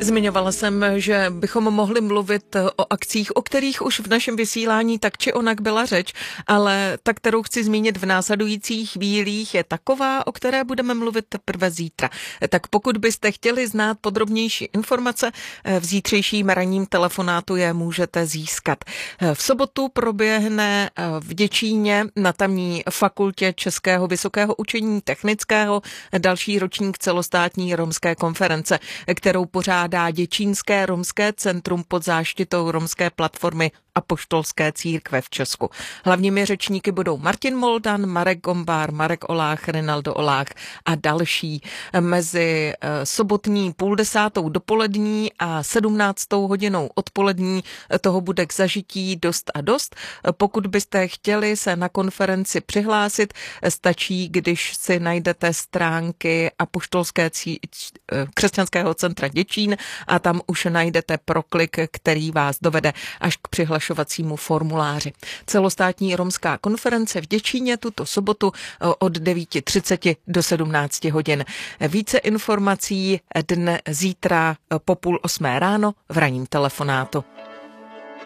Zmiňovala jsem, že bychom mohli mluvit o akcích, o kterých už v našem vysílání tak či onak byla řeč, ale ta, kterou chci zmínit v následujících chvílích, je taková, o které budeme mluvit teprve zítra. Tak pokud byste chtěli znát podrobnější informace, v zítřejším ranním telefonátu je můžete získat. V sobotu proběhne v Děčíně na tamní fakultě Českého vysokého učení technického další ročník celostátní romské konference, kterou pořádá Děčínské romské centrum pod záštitou romské platformy Apoštolské církve v Česku. Hlavními řečníky budou Martin Moldan, Marek Gombár, Marek Olách, Rinaldo Olách a další. Mezi sobotní 9:30 dopolední a 17:00 odpolední toho bude k zažití dost a dost. Pokud byste chtěli se na konferenci přihlásit, stačí, když si najdete stránky křesťanského centra Děčín a tam už najdete proklik, který vás dovede až k přihlašovacímu formuláři. Celostátní romská konference v Děčíně tuto sobotu od 9:30 do 17 hodin. Více informací zítra po 7:30 ráno v ranním telefonátu.